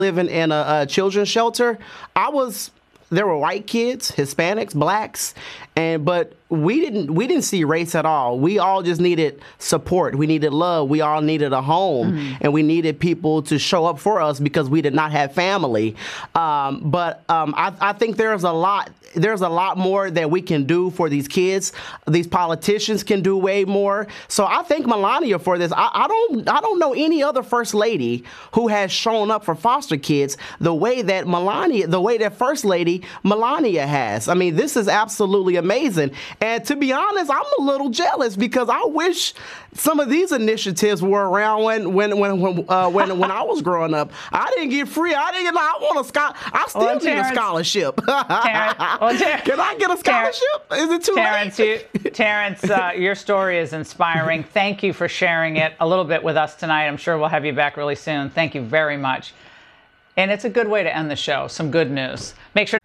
living in a children's shelter, there were white kids, Hispanics, blacks, but we didn't see race at all. We all just needed support. We needed love. We all needed a home, and we needed people to show up for us because we did not have family. I think there's a lot more that we can do for these kids. These politicians can do way more. So I thank Melania for this. I don't know any other first lady who has shown up for foster kids the way that First Lady Melania has. I mean, this is absolutely amazing. And to be honest, I'm a little jealous because I wish some of these initiatives were around when I was growing up. I didn't get free. I still need a scholarship. Can I get a scholarship? Is it too late? Terrence, your story is inspiring. Thank you for sharing it a little bit with us tonight. I'm sure we'll have you back really soon. Thank you very much. And it's a good way to end the show. Some good news. Make sure